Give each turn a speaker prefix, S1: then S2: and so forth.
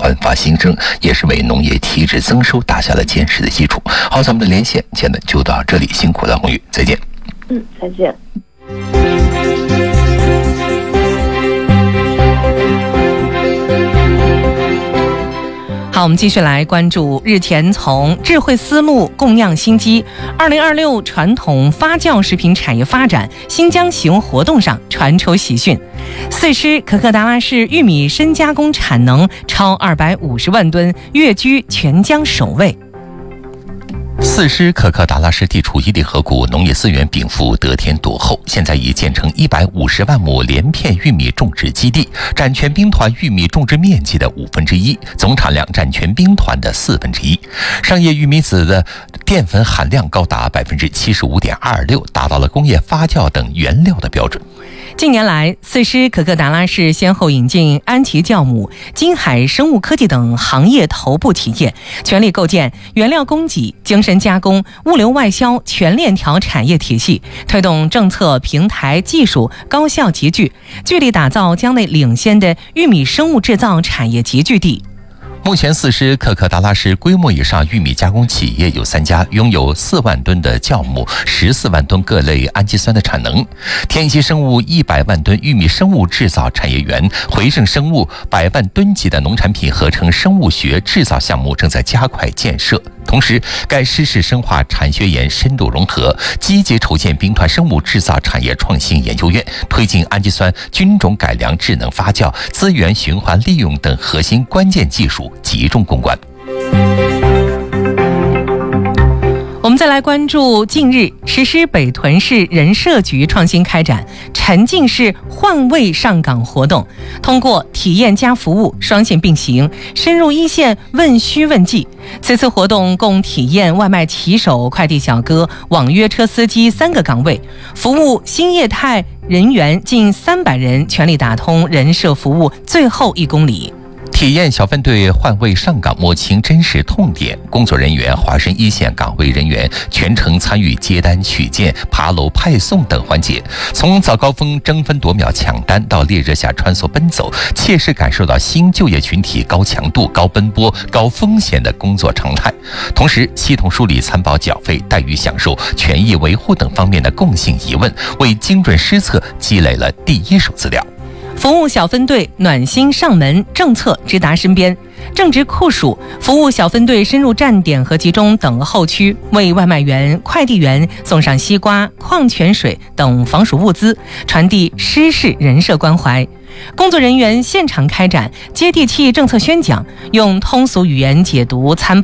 S1: 焕发新生，也是为农业体质增收打下了坚实的基础。好，咱们的连线现在就到这里，辛苦了，红宇，再见。
S2: 再见。
S3: 好，我们继续来关注日前从智慧思路供酿新机2026传统发酵食品产业发展新疆行活动上传出喜讯，四师可可达拉市玉米深加工产能超250万吨，跃居全疆首位。
S1: 四师可可达拉市地处伊犁河谷，农业资源禀赋，得天独厚，现在已建成150万亩连片玉米种植基地，占全兵团玉米种植面积的1/5，总产量占全兵团的1/4。上叶玉米籽的淀粉含量高达75.26%，达到了工业发酵等原料的标准。
S3: 近年来，四师可可达拉市先后引进安琪酵母、金海生物科技等行业头部企业，全力构建原料供给、精深加工、物流外销全链条产业体系，推动政策、平台、技术高效集聚，聚力打造疆内领先的玉米生物制造产业集聚地。
S1: 目前，四师可可达拉市规模以上玉米加工企业有3家，拥有4万吨的酵母、14万吨各类氨基酸的产能。天息生物100万吨玉米生物制造产业园，回盛生物100万吨级的农产品合成生物学制造项目正在加快建设。同时，该师是深化产学研深度融合，积极筹建兵团生物制造产业创新研究院，推进氨基酸菌种改良、智能发酵、资源循环利用等核心关键技术集中攻关。
S3: 我们再来关注近日实施北屯市人社局创新开展沉浸式换位上岗活动，通过体验加服务双线并行，深入一线问需问技。此次活动共体验外卖骑手、快递小哥、网约车司机3个岗位，服务新业态人员近300人，全力打通人社服务最后1公里。
S1: 体验小分队换位上岗，摸清真实痛点，工作人员化身一线岗位人员，全程参与接单取件、爬楼派送等环节，从早高峰争分夺秒抢单到烈日下穿梭奔走，切实感受到新就业群体高强度、高奔波、高风险的工作常态。同时，系统梳理参保缴费、待遇享受、权益维护等方面的共性疑问，为精准施策积累了第一手资料。
S3: 服务小分队暖心上门，政策直达身边。正值酷暑，服务小分队深入站点和集中等候区，为外卖员、快递员送上西瓜、矿泉水等防暑物资，传递施事人社关怀。工作人员现场开展接地气政策宣讲，用通俗语言解读参保